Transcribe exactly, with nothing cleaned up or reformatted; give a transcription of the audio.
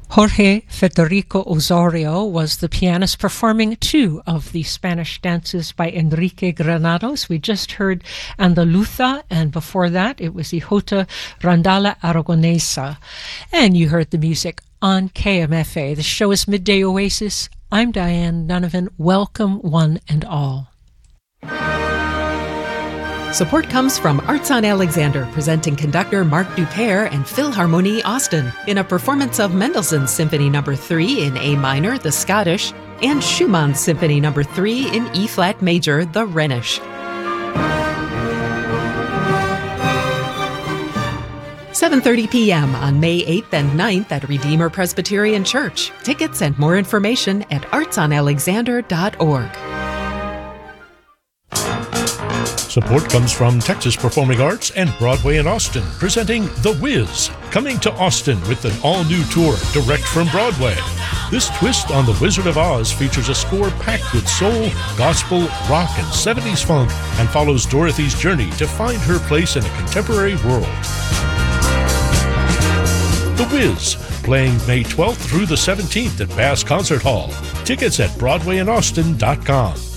Jorge Federico Osorio was the pianist performing two of the Spanish dances by Enrique Granados. We just heard Andaluza, and before that it was the Jota Rondalla Aragonesa. And you heard the music on K M F A. The show is Midday Oasis. I'm Diane Donovan. Welcome one and all. Support comes from Arts on Alexander, presenting conductor Mark Dupaire and Philharmonie Austin in a performance of Mendelssohn's Symphony Number three in A minor, the Scottish, and Schumann's Symphony Number three in E-flat major, the Rhenish. seven thirty p.m. on May eighth and ninth at Redeemer Presbyterian Church. Tickets and more information at arts on alexander dot org. Support comes from Texas Performing Arts and Broadway in Austin, presenting The Wiz, coming to Austin with an all-new tour direct from Broadway. This twist on The Wizard of Oz features a score packed with soul, gospel, rock, and seventies funk, and follows Dorothy's journey to find her place in a contemporary world. The Wiz, playing May twelfth through the seventeenth at Bass Concert Hall. Tickets at broadway in austin dot com.